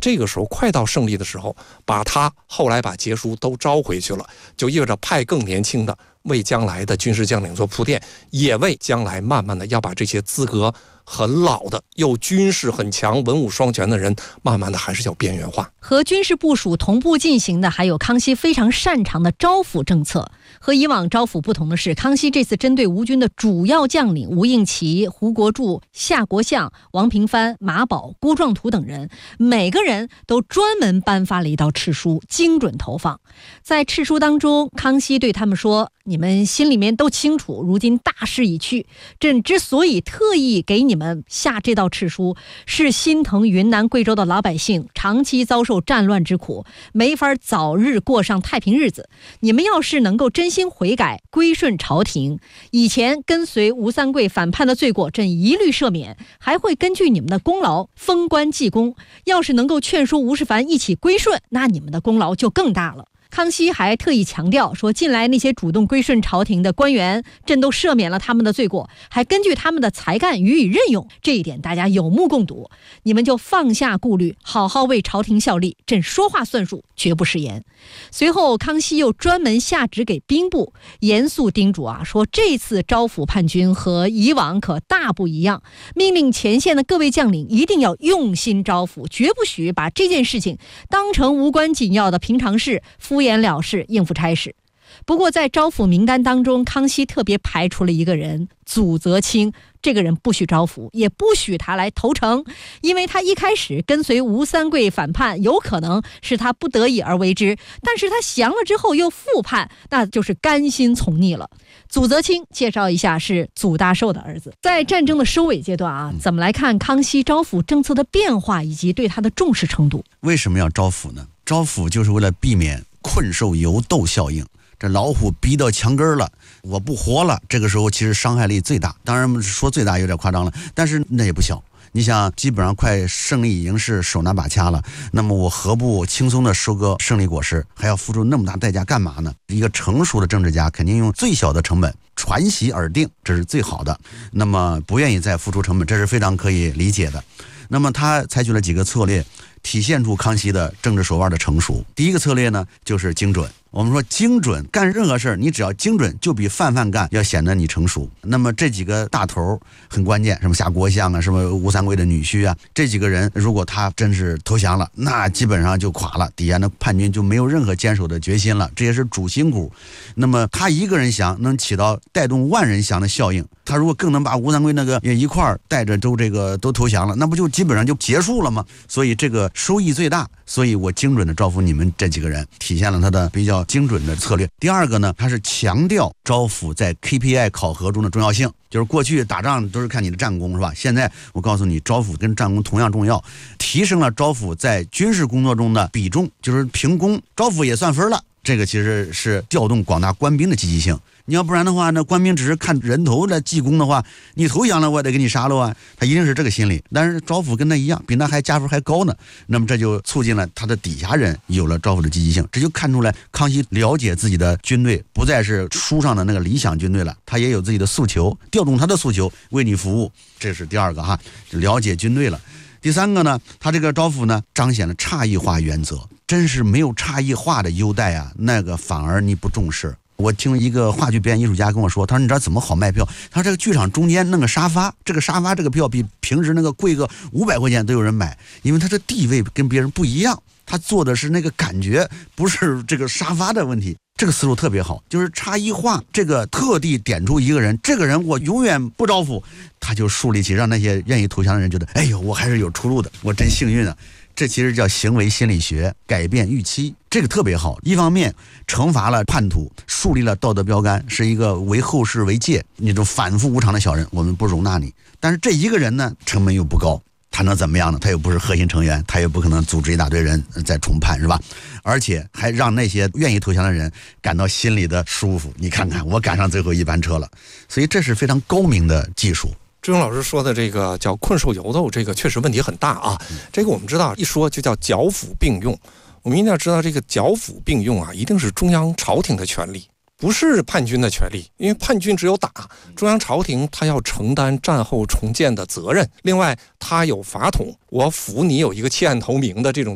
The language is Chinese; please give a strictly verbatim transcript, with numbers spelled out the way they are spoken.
这个时候快到胜利的时候，把他后来把杰叔都招回去了，就意味着派更年轻的为将来的军事将领做铺垫，也为将来慢慢的要把这些资格很老的又军事很强文武双全的人慢慢的还是要边缘化。 和军事部署同步进行的还有康熙非常擅长的招抚政策。和以往招抚不同的是，康熙这次针对吴军的主要将领吴应琦、胡国柱、夏国相、王平藩、马宝、郭壮图等人，每个人都专门颁发了一道敕书，精准投放。在敕书当中，康熙对他们说，你们心里面都清楚，如今大势已去，朕之所以特意给你们下这道敕书，是心疼云南贵州的老百姓长期遭受战乱之苦，没法早日过上太平日子。你们要是能够真心悔改，归顺朝廷，以前跟随吴三桂反叛的罪过，朕一律赦免，还会根据你们的功劳封官记功。要是能够劝说吴世蕃一起归顺，那你们的功劳就更大了。康熙还特意强调说，近来那些主动归顺朝廷的官员，朕都赦免了他们的罪过，还根据他们的才干予以任用，这一点大家有目共睹。你们就放下顾虑，好好为朝廷效力，朕说话算数，绝不食言。随后康熙又专门下旨给兵部，严肃叮嘱啊，说这次招抚叛军和以往可大不一样，命令前线的各位将领一定要用心招抚，绝不许把这件事情当成无关紧要的平常事，敷衍了事，应付差事。不过在招抚名单当中，康熙特别排除了一个人，祖泽清。这个人不许招抚，也不许他来投诚，因为他一开始跟随吴三桂反叛，有可能是他不得已而为之，但是他降了之后又复叛，那就是甘心从逆了。祖泽清介绍一下，是祖大寿的儿子。在战争的收尾阶段啊，怎么来看康熙招抚政策的变化以及对他的重视程度？ 为什么要招抚呢？招抚就是为了避免困兽犹斗效应，这老虎逼到墙根了，我不活了，这个时候其实伤害力最大。当然说最大有点夸张了，但是那也不小。你想，基本上快胜利已经是手拿把掐了，那么我何不轻松的收割胜利果实，还要付出那么大代价干嘛呢？一个成熟的政治家肯定用最小的成本传习而定，这是最好的。那么不愿意再付出成本，这是非常可以理解的。那么他采取了几个策略，体现出康熙的政治手腕的成熟。第一个策略呢，就是精准。我们说精准，干任何事儿，你只要精准，就比泛泛干要显得你成熟。那么这几个大头很关键，什么夏国相啊，什么吴三桂的女婿啊，这几个人如果他真是投降了，那基本上就垮了，底下的叛军就没有任何坚守的决心了，这也是主心骨。那么他一个人降，能起到带动万人降的效应。他如果更能把吴三桂那个也一块儿带着都这个都投降了，那不就基本上就结束了吗？所以这个收益最大，所以我精准的招抚你们这几个人，体现了他的比较精准的策略。第二个呢，他是强调招抚在 K P I 考核中的重要性，就是过去打仗都是看你的战功是吧？现在我告诉你，招抚跟战功同样重要，提升了招抚在军事工作中的比重，就是评功，招抚也算分了。这个其实是调动广大官兵的积极性。你要不然的话，那官兵只是看人头来记功的话，你投降了我得给你杀了啊，他一定是这个心理。但是招抚跟他一样，比那还加分还高呢，那么这就促进了他的底下人有了招抚的积极性，这就看出来康熙了解自己的军队不再是书上的那个理想军队了，他也有自己的诉求，调动他的诉求为你服务，这是第二个哈，了解军队了。第三个呢，他这个招抚呢彰显了差异化原则，真是没有差异化的优待啊，那个反而你不重视。我听一个话剧表演艺术家跟我说，他说你知道怎么好卖票？他说这个剧场中间弄个沙发，这个沙发这个票比平时那个贵个五百块钱都有人买，因为他的地位跟别人不一样，他做的是那个感觉，不是这个沙发的问题。这个思路特别好，就是差异化，这个特地点出一个人，这个人我永远不招抚，他就树立起让那些愿意投降的人觉得，哎呦，我还是有出路的，我真幸运啊。这其实叫行为心理学，改变预期，这个特别好。一方面惩罚了叛徒，树立了道德标杆，是一个为后世为戒，那种反复无常的小人我们不容纳你。但是这一个人呢，成本又不高，他能怎么样呢？他又不是核心成员，他又不可能组织一大堆人再重叛，是吧？而且还让那些愿意投降的人感到心里的舒服，你看看我赶上最后一班车了。所以这是非常高明的技术。 志勇老师说的这个叫困兽犹斗，这个确实问题很大啊。这个我们知道，一说就叫剿抚并用。我们一定要知道，这个剿抚并用啊，一定是中央朝廷的权利，不是叛军的权利。因为叛军只有打，中央朝廷他要承担战后重建的责任。另外，他有法统，我抚你有一个弃暗投明的这种